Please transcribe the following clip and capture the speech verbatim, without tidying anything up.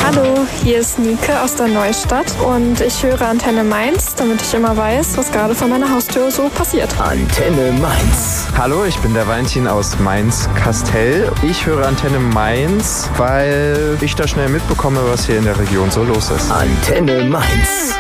Hallo, hier ist Nike aus der Neustadt und ich höre Antenne Mainz, damit ich immer weiß, was gerade vor meiner Haustür so passiert. Antenne Mainz. Hallo, ich bin der Valentin aus Mainz-Kastell. Ich höre Antenne Mainz, weil ich da schnell mitbekomme, was hier in der Region so los ist. Antenne Mainz.